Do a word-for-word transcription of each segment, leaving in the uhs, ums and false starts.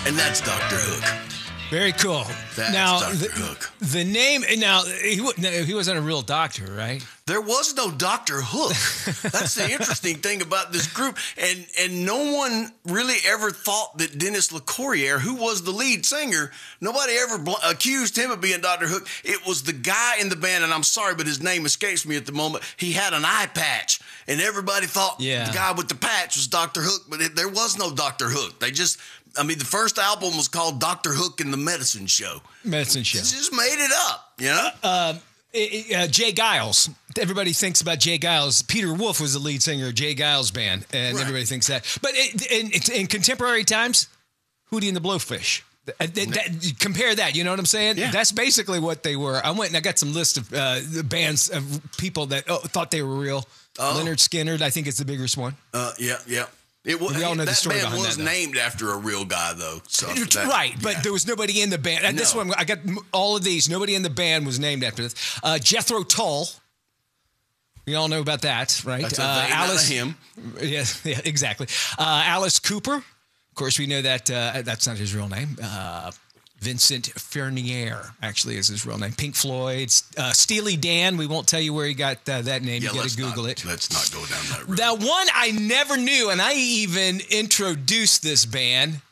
and that's Doctor Hook. Very cool. That's now, Doctor the, Hook. The name, now, he, wa- no, he wasn't a real doctor, right? There was no Doctor Hook. That's the interesting thing about this group. And and no one really ever thought that Dennis LeCourrier, who was the lead singer, nobody ever bl- accused him of being Doctor Hook. It was the guy in the band, and I'm sorry, but his name escapes me at the moment. He had an eye patch, and everybody thought Yeah. the guy with the patch was Doctor Hook, but it, there was no Doctor Hook. They just, I mean, the first album was called Doctor Hook and the Medicine Show. Medicine Show. Just made it up, you know? Uh, uh, Jay Giles. Everybody thinks about Jay Giles. Peter Wolf was the lead singer of Jay Giles' band, and Right. everybody thinks that. But it, in, in contemporary times, Hootie and the Blowfish. That, that, compare that, you know what I'm saying? Yeah. That's basically what they were. I went and I got some list of uh, the bands of people that oh, thought they were real. Oh. Leonard Skinner, I think, is the biggest one. Uh, yeah, yeah. It was, We all know the that story band behind was that, though. named after a real guy, though. So that- right, but yeah. there was nobody in the band. And this No. one, I got m- all of these. Nobody in the band was named after this. Uh, Jethro Tull. We all know about that, right? That's a uh, they, not a Alice, him. Yeah, yeah, exactly. Uh, Alice Cooper. Of course, we know that uh, that's not his real name. Uh, Vincent Fernier, actually, is his real name. Pink Floyd. Uh, Steely Dan. We won't tell you where he got uh, that name. Yeah, You got let's to Google not, it. Let's not go down that road. That one I never knew, and I even introduced this band.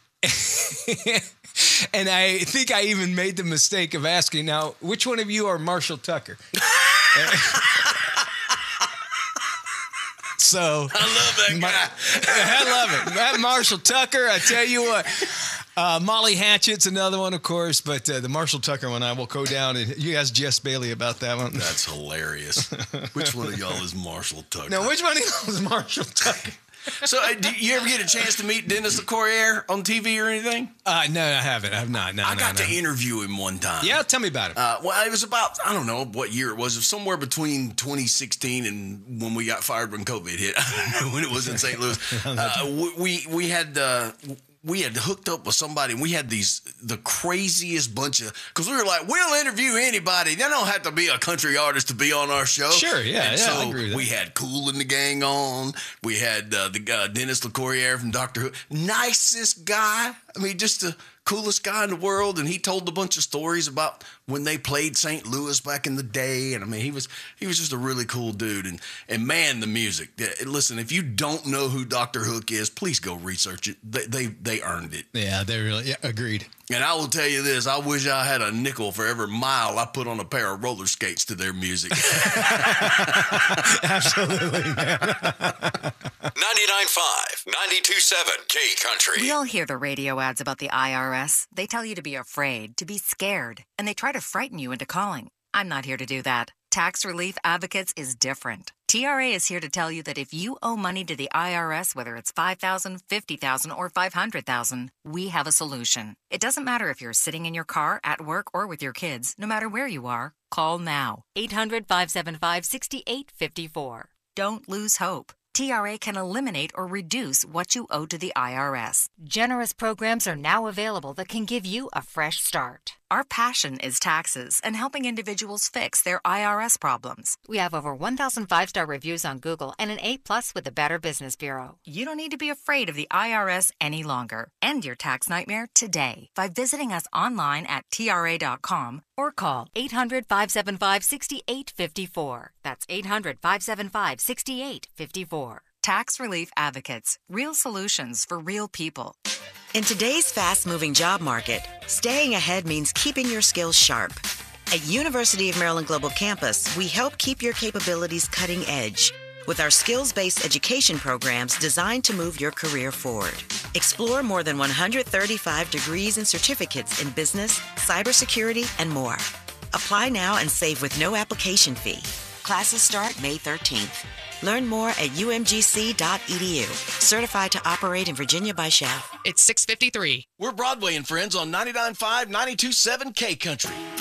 And I think I even made the mistake of asking, now, which one of you are Marshall Tucker? So I love that my- guy. I love it. That Marshall Tucker, I tell you what. Uh, Molly Hatchet's another one, of course, but uh, the Marshall Tucker one, I will go down and you ask Jess Bailey about that one. That's hilarious. Which one of y'all is Marshall Tucker? Now, which one of you is Marshall Tucker? So, uh, do you ever get a chance to meet Dennis LeCourrier on T V or anything? Uh, no, I haven't. I have not. No, I no, got no. to interview him one time. Yeah, tell me about it. Uh, well, it was about, I don't know what year it was. It was somewhere between twenty sixteen and when we got fired when COVID hit. I don't know when it was in Saint Louis. Uh, we, we had, uh, we had hooked up with somebody and we had these, the craziest bunch of, because we were like, we'll interview anybody. They don't have to be a country artist to be on our show. Sure, yeah, And yeah, so I agree with that. we had Kool and the Gang on. We had uh, the uh, Dennis LeCourrier from Doctor Who. Nicest guy. I mean, just the coolest guy in the world. And he told a bunch of stories about when they played Saint Louis back in the day. And I mean, he was he was just a really cool dude. And and man, the music. Yeah, listen, if you don't know who Doctor Hook is, please go research it. They they, they earned it. Yeah, they really, yeah, agreed. And I will tell you this, I wish I had a nickel for every mile I put on a pair of roller skates to their music. Absolutely, man. ninety-nine point five, ninety-two point seven K Country. We all hear the radio ads about the I R S. They tell you to be afraid, to be scared, and they try to frighten you into calling. I'm not here to do that. Tax Relief Advocates is different. T R A is here to tell you that if you owe money to the I R S, whether it's five thousand dollars, fifty thousand dollars, or five hundred thousand dollars, we have a solution. It doesn't matter if you're sitting in your car, at work, or with your kids. No matter where you are, call now. eight hundred, five seven five, six eight five four. Don't lose hope. T R A can eliminate or reduce what you owe to the I R S. Generous programs are now available that can give you a fresh start. Our passion is taxes and helping individuals fix their I R S problems. We have over one thousand five-star reviews on Google and an A plus with the Better Business Bureau. You don't need to be afraid of the I R S any longer. End your tax nightmare today by visiting us online at T R A dot com or call eight hundred, five seven five, six eight five four. That's eight hundred, five seven five, six eight five four. Tax Relief Advocates. Real solutions for real people. In today's fast-moving job market, staying ahead means keeping your skills sharp. At University of Maryland Global Campus, we help keep your capabilities cutting edge with our skills-based education programs designed to move your career forward. Explore more than one hundred thirty-five degrees and certificates in business, cybersecurity, and more. Apply now and save with no application fee. Classes start May thirteenth. Learn more at U M G C dot E D U. Certified to operate in Virginia by Shell. It's six fifty-three. We're Broadway and Friends on ninety-nine point five, ninety-two point seven K Country.